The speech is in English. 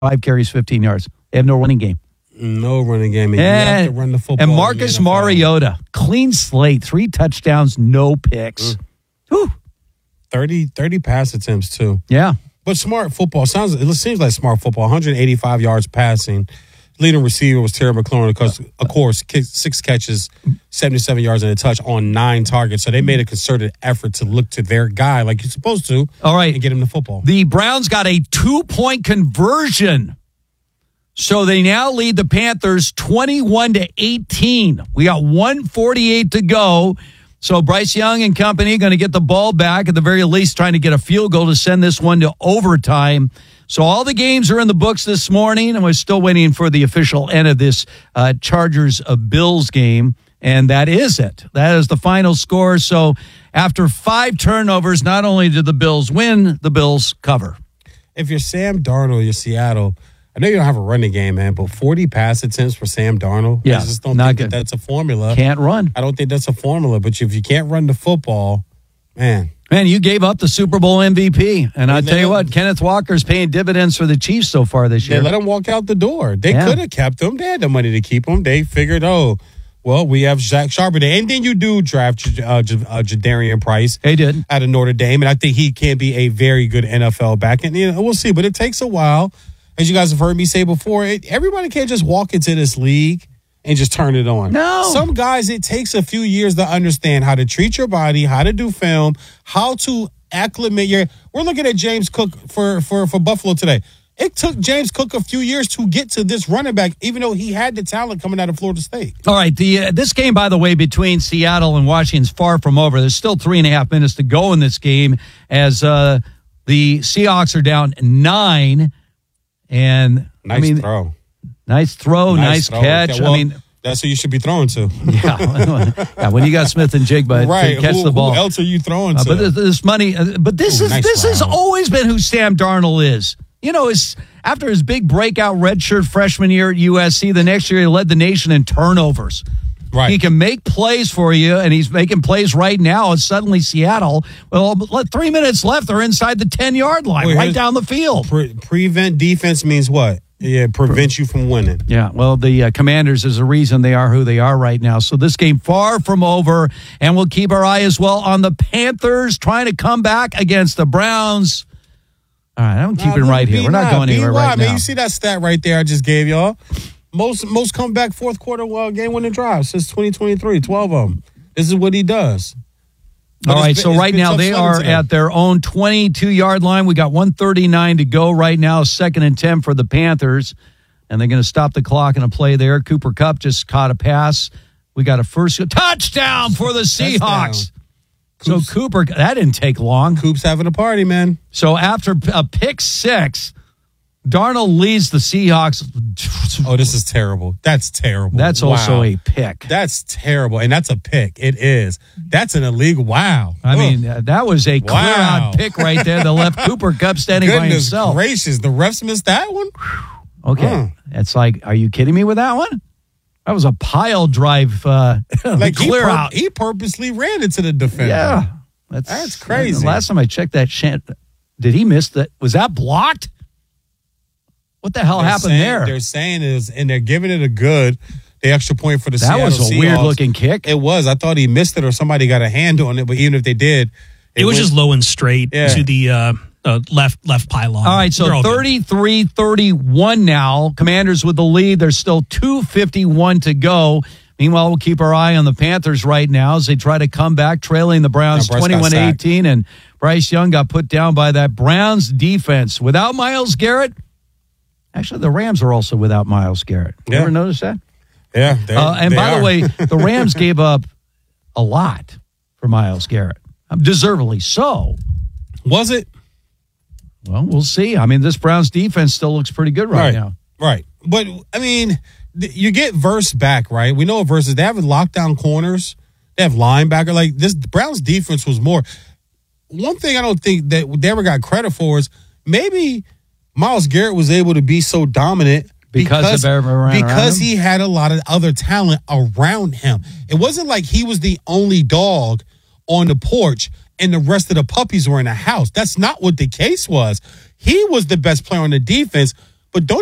5 carries, 15 yards. They have no running game. No running game. You have to run the football. And Marcus Mariota, clean slate, 3 touchdowns, no picks. Whew. 30 pass attempts, too. Yeah. But smart football. It seems like smart football. 185 yards passing. Leading receiver was Terry McLaurin, because, of course, 6 catches, 77 yards and a touch on 9 targets. So they made a concerted effort to look to their guy like you're supposed to. All right. And get him the football. The Browns got a 2-point conversion. So they now lead the Panthers 21-18. We got 1:48 to go. So Bryce Young and company going to get the ball back, at the very least trying to get a field goal to send this one to overtime. So all the games are in the books this morning, and we're still waiting for the official end of this Chargers-Bills game. And that is it. That is the final score. So after 5 turnovers, not only did the Bills win, the Bills cover. If you're Sam Darnold, you're Seattle, I know you don't have a running game, man, but 40 pass attempts for Sam Darnold, yeah, I just don't think that's a formula. Can't run. I don't think that's a formula, but if you can't run the football, man, you gave up the Super Bowl MVP. And I'll tell you what, Kenneth Walker's paying dividends for the Chiefs so far this year. They let him walk out the door. They could have kept him. They had the money to keep him. They figured, we have Zach Charbonnet. And then you do draft Jadarian Price. They did. Out of Notre Dame. And I think he can be a very good NFL back. And we'll see. But it takes a while. As you guys have heard me say before, everybody can't just walk into this league and just turn it on. No. Some guys, it takes a few years to understand how to treat your body, how to do film, how to acclimate We're looking at James Cook for Buffalo today. It took James Cook a few years to get to this running back, even though he had the talent coming out of Florida State. All right, this game, by the way, between Seattle and Washington is far from over. There's still 3.5 minutes to go in this game as the Seahawks are down 9. And Nice throw, nice catch. Okay, well, that's who you should be throwing to. Yeah, when you got Smith and Jigba right. to catch the ball. Who else are you throwing to? But this money. But this has always been who Sam Darnold is. After his big breakout redshirt freshman year at USC, the next year he led the nation in turnovers. Right. He can make plays for you, and he's making plays right now. And suddenly Seattle, 3 minutes left, they're inside the 10-yard line, right down the field. Prevent defense means what? Yeah, prevent you from winning. Yeah, well, the Commanders is the reason they are who they are right now. So this game far from over, and we'll keep our eye as well on the Panthers trying to come back against the Browns. All right, I'm keeping right here. We're not going anywhere right now. Man, you see that stat right there I just gave y'all? Most comeback fourth quarter game-winning drives since 2023, 12 of them. This is what he does. All right, so right now they are at their own 22-yard line. We got 1:39 to go right now, 2nd and 10 for the Panthers. And they're going to stop the clock in a play there. Cooper Kupp just caught a pass. We got a first touchdown for the Seahawks. So Cooper, that didn't take long. Coop's having a party, man. So after a pick 6, Darnold leads the Seahawks. Oh, this is terrible. That's terrible. That's also a pick. That's terrible. And that's a pick. It is. That's an illegal. Wow. I mean, that was a clear-out pick right there that left Cooper Kupp standing by himself. Goodness gracious. The refs missed that one? Okay. It's like, are you kidding me with that one? That was a pile drive clear out. He purposely ran into the defender. Yeah. That's crazy. Last time I checked that, did he miss that? Was that blocked? What the hell happened there? They're saying and they're giving it the extra point for the Seattle Seahawks. That was a weird-looking kick. It was. I thought he missed it or somebody got a hand on it, but even if they did. It was just low and straight to the left pylon. All right, so 33-31 now. Commanders with the lead. There's still 2:51 to go. Meanwhile, we'll keep our eye on the Panthers right now as they try to come back, trailing the Browns 21-18. And Bryce Young got put down by that Browns defense. Without Myles Garrett, actually, the Rams are also without Myles Garrett. You ever notice that? Yeah. And by the way, the Rams gave up a lot for Myles Garrett. Deservedly so. Was it? Well, we'll see. I mean, this Browns defense still looks pretty good right now. Right. But, I mean, you get Verse back, right? We know what Verse is. They have lockdown corners. They have linebacker. Like, this Browns defense was more. One thing I don't think that they ever got credit for is maybe Myles Garrett was able to be so dominant because he had a lot of other talent around him. It wasn't like he was the only dog on the porch and the rest of the puppies were in the house. That's not what the case was. He was the best player on the defense, But don't